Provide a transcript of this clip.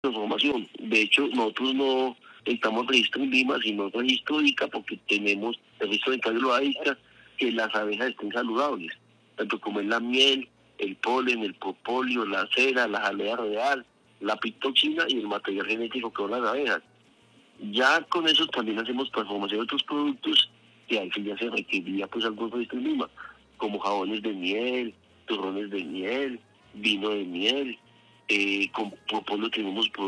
información. De hecho, nosotros no necesitamos registro en Lima, sino registro ICA, porque tenemos el registro de lo ICA, que las abejas estén saludables, tanto como es la miel, el polen, el propóleo, la cera, la jalea real, la pitoxina y el material genético que son las abejas. Ya con eso también hacemos transformación de otros productos que al fin ya se requería pues algún registro en Lima, como jabones de miel, turrones de miel, vino de miel, con propóleo tenemos